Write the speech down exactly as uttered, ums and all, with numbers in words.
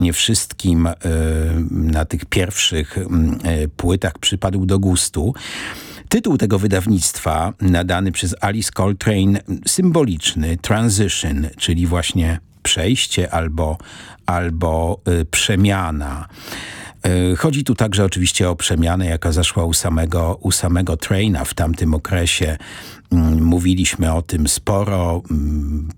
nie wszystkim y, na tych pierwszych y, płytach przypadł do gustu. Tytuł tego wydawnictwa, nadany przez Alice Coltrane, symboliczny, Transition, czyli właśnie przejście albo, albo y, przemiana. Y, chodzi tu także oczywiście o przemianę, jaka zaszła u samego, u samego Traina w tamtym okresie. Y, mówiliśmy o tym sporo. Y,